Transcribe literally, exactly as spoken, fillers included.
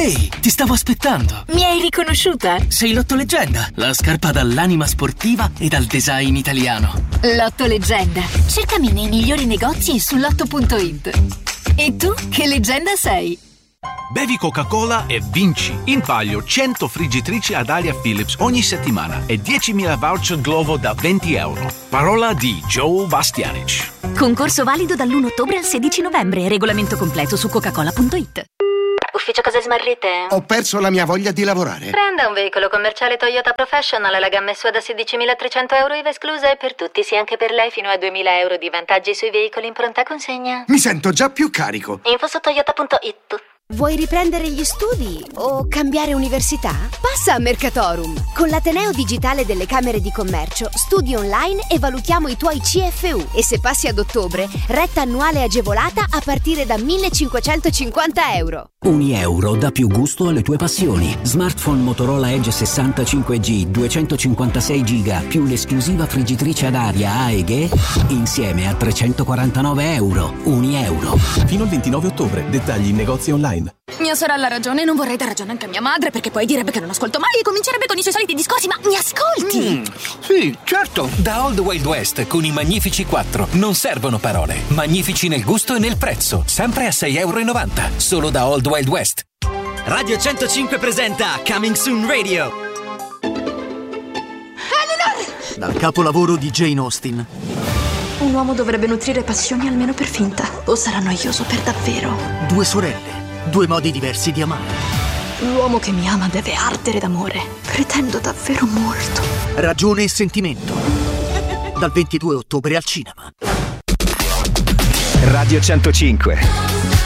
Ehi, ti stavo aspettando. Mi hai riconosciuta? Sei Lotto Leggenda, la scarpa dall'anima sportiva e dal design italiano. Lotto Leggenda. Cercami nei migliori negozi e su lotto punto it. E tu che leggenda sei? Bevi Coca-Cola e vinci in palio cento friggitrici ad aria Philips ogni settimana e diecimila voucher Glovo da venti euro. Parola di Joe Bastianic. Concorso valido dall'primo ottobre al sedici novembre. Regolamento completo su coca-cola punto it. Ufficio cose smarrite? Ho perso la mia voglia di lavorare. Prenda un veicolo commerciale Toyota Professional, la gamma S U A da sedicimilatrecento euro I V A esclusa e per tutti, sì anche per lei, fino a duemila euro di vantaggi sui veicoli in pronta consegna. Mi sento già più carico. Info su toyota punto it. Vuoi riprendere gli studi o cambiare università? Passa a Mercatorum! Con l'Ateneo Digitale delle Camere di Commercio studi online e valutiamo i tuoi C F U e se passi ad ottobre, retta annuale agevolata a partire da millecinquecentocinquanta euro. Ogni euro dà più gusto alle tue passioni. Smartphone Motorola Edge sessantacinque G duecentocinquantasei giga più l'esclusiva friggitrice ad aria A E G insieme a trecentoquarantanove euro. Ogni euro. Fino al ventinove ottobre. Dettagli in negozi online. Mia sorella ha ragione, non vorrei dar ragione anche a mia madre, perché poi direbbe che non ascolto mai e comincerebbe con i suoi soliti discorsi. Ma mi ascolti? Mm, sì, certo. Da Old Wild West con i Magnifici quattro non servono parole. Magnifici nel gusto e nel prezzo, sempre a sei e novanta euro. Solo da Old Wild West. Radio centocinque presenta Coming Soon Radio. Eleanor! Dal capolavoro di Jane Austen. Un uomo dovrebbe nutrire passioni almeno per finta, o sarà noioso per davvero. Due sorelle, due modi diversi di amare. L'uomo che mi ama deve ardere d'amore. Pretendo davvero molto. Ragione e sentimento. Dal ventidue ottobre al cinema. Radio centocinque.